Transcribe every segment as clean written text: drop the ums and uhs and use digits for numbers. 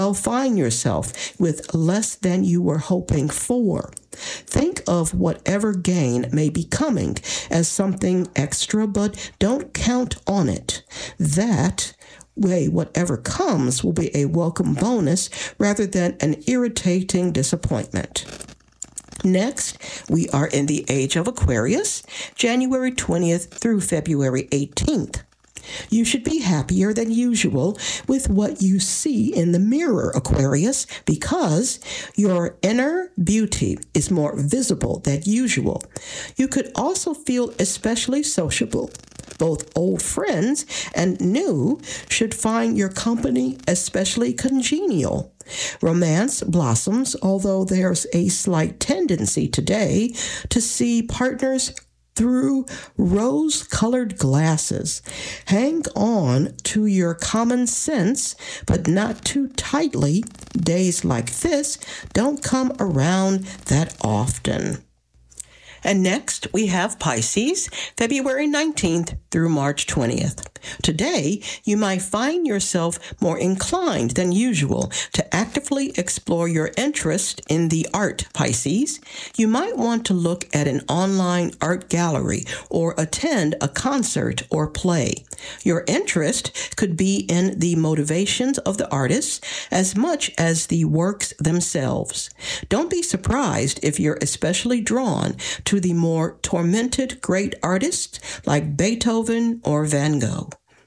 find yourself with less than you were hoping for. Think of whatever gain may be coming as something extra, but don't count on it. That way, whatever comes will be a welcome bonus rather than an irritating disappointment. Next, we are in the age of Aquarius, January 20th through February 18th. You should be happier than usual with what you see in the mirror, Aquarius, because your inner beauty is more visible than usual. You could also feel especially sociable. Both old friends and new should find your company especially congenial. Romance blossoms, although there's a slight tendency today to see partners through rose-colored glasses. Hang on to your common sense, but not too tightly. Days like this don't come around that often. And next, we have Pisces, February 19th through March 20th. Today, you might find yourself more inclined than usual to actively explore your interest in the art, Pisces. You might want to look at an online art gallery or attend a concert or play. Your interest could be in the motivations of the artists as much as the works themselves. Don't be surprised if you're especially drawn to the more tormented great artists like Beethoven or Van Gogh.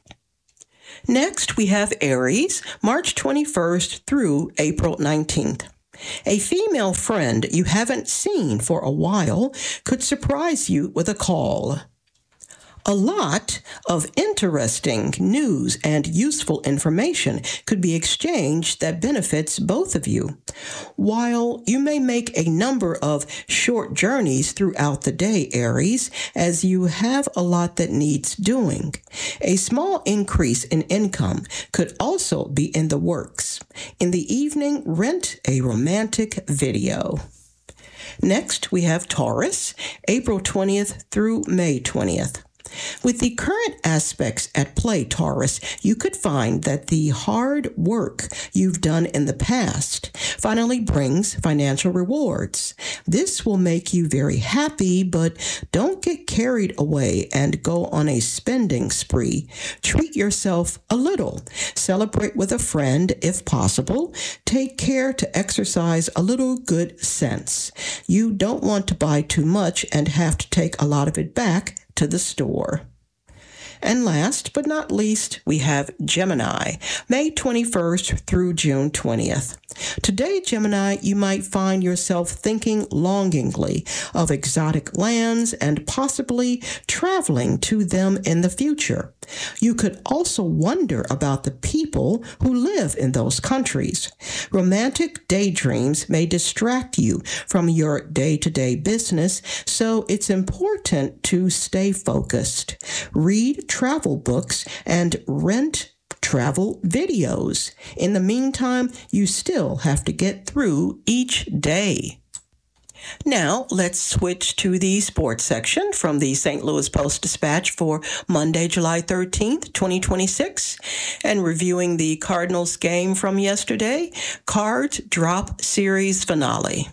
Next, we have Aries, March 21st through April 19th. A female friend you haven't seen for a while could surprise you with a call. A lot of interesting news and useful information could be exchanged that benefits both of you. While you may make a number of short journeys throughout the day, Aries, as you have a lot that needs doing, a small increase in income could also be in the works. In the evening, rent a romantic video. Next, we have Taurus, April 20th through May 20th. With the current aspects at play, Taurus, you could find that the hard work you've done in the past finally brings financial rewards. This will make you very happy, but don't get carried away and go on a spending spree. Treat yourself a little. Celebrate with a friend if possible. Take care to exercise a little good sense. You don't want to buy too much and have to take a lot of it back to the store. And last but not least, we have Gemini, May 21st through June 20th. Today, Gemini, you might find yourself thinking longingly of exotic lands and possibly traveling to them in the future. You could also wonder about the people who live in those countries. Romantic daydreams may distract you from your day-to-day business, so it's important to stay focused. Read travel books and rent travel videos. In the meantime, you still have to get through each day. Now, let's switch to the sports section from the St. Louis Post-Dispatch for Monday, July 13th, 2026. And reviewing the Cardinals game from yesterday, Cards drop series finale.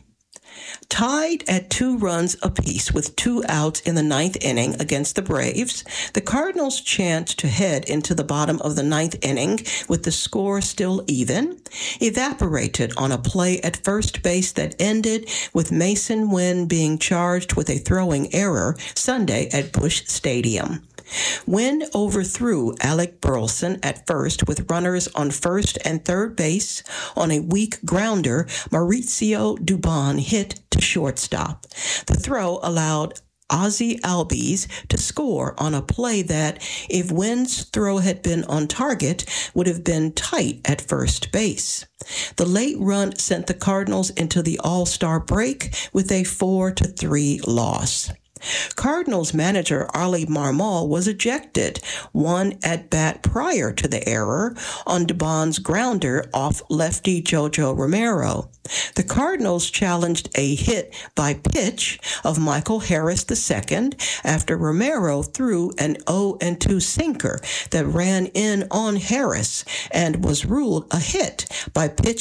Tied at 2 runs apiece with 2 outs in the 9th inning against the Braves, the Cardinals' chance to head into the bottom of the 9th inning with the score still even evaporated on a play at first base that ended with Mason Wynn being charged with a throwing error Sunday at Busch Stadium. Wynn overthrew Alec Burleson at first with runners on first and third base. On a weak grounder, Mauricio Dubon hit to shortstop. The throw allowed Ozzie Albies to score on a play that, if Wynn's throw had been on target, would have been tight at first base. The late run sent the Cardinals into the All-Star break with a 4-3 loss. Cardinals manager Ollie Marmol was ejected one at bat prior to the error on Dubon's grounder off lefty Jojo Romero. The Cardinals challenged a hit by pitch of Michael Harris II after Romero threw an 0-2 sinker that ran in on Harris and was ruled a hit by pitch